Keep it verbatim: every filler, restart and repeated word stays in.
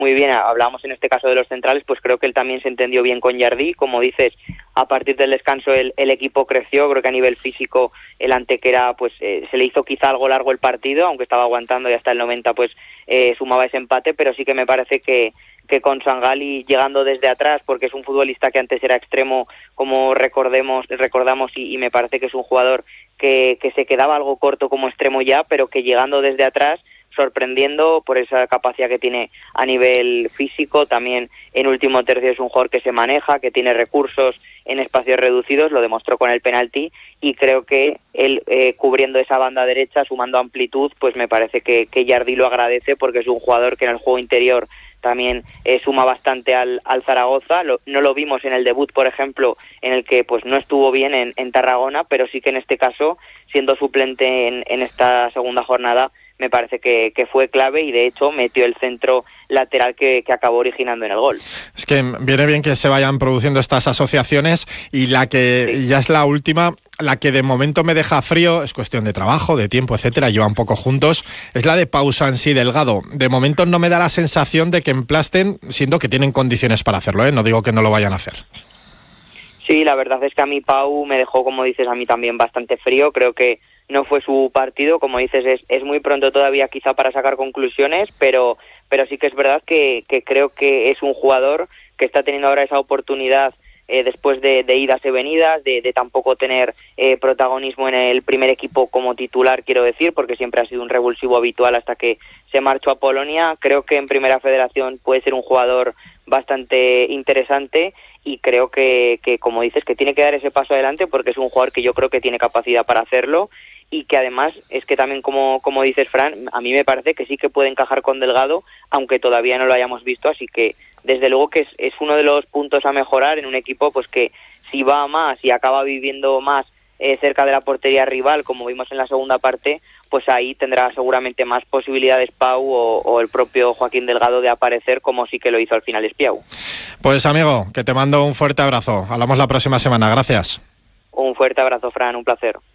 muy bien, hablábamos en este caso de los centrales, pues creo que él también se entendió bien con Jardí, como dices, a partir del descanso el, el equipo creció, creo que a nivel físico el Antequera pues eh, se le hizo quizá algo largo el partido, aunque estaba aguantando y hasta el noventa pues eh, sumaba ese empate, pero sí que me parece que que con Sangali llegando desde atrás, porque es un futbolista que antes era extremo, como recordemos recordamos y, y me parece que es un jugador que, que se quedaba algo corto como extremo ya, pero que llegando desde atrás, sorprendiendo por esa capacidad que tiene a nivel físico, también en último tercio es un jugador que se maneja, que tiene recursos en espacios reducidos, lo demostró con el penalti, y creo que él eh, cubriendo esa banda derecha, sumando amplitud, pues me parece que, que Jardí lo agradece, porque es un jugador que en el juego interior también eh, suma bastante al, al Zaragoza. Lo, no lo vimos en el debut, por ejemplo, en el que pues no estuvo bien en, en Tarragona, pero sí que en este caso, siendo suplente en, en esta segunda jornada, me parece que, que fue clave y de hecho metió el centro lateral que, que acabó originando en el gol. Es que viene bien que se vayan produciendo estas asociaciones y la que sí. ya es la última, la que de momento me deja frío, es cuestión de trabajo, de tiempo, etcétera, llevan poco juntos, es la de Pau Sansi Delgado. De momento no me da la sensación de que emplasten, siendo que tienen condiciones para hacerlo, ¿eh? No digo que no lo vayan a hacer. Sí, la verdad es que a mí Pau me dejó, como dices, a mí también bastante frío. Creo que no fue su partido, como dices, es, es muy pronto todavía quizá para sacar conclusiones, pero, pero sí que es verdad que, que creo que es un jugador que está teniendo ahora esa oportunidad eh, después de, de idas y venidas, de, de tampoco tener eh, protagonismo en el primer equipo como titular, quiero decir, porque siempre ha sido un revulsivo habitual hasta que se marchó a Polonia. Creo que en Primera Federación puede ser un jugador bastante interesante y creo que, que, como dices, que tiene que dar ese paso adelante porque es un jugador que yo creo que tiene capacidad para hacerlo y que además es que también, como, como dices, Fran, a mí me parece que sí que puede encajar con Delgado, aunque todavía no lo hayamos visto, así que desde luego que es, es uno de los puntos a mejorar en un equipo pues que si va a más y acaba viviendo más eh, cerca de la portería rival, como vimos en la segunda parte, pues ahí tendrá seguramente más posibilidades Pau o, o el propio Joaquín Delgado de aparecer, como sí que lo hizo al final Espiau. Pues amigo, que te mando un fuerte abrazo. Hablamos la próxima semana. Gracias. Un fuerte abrazo, Fran, un placer.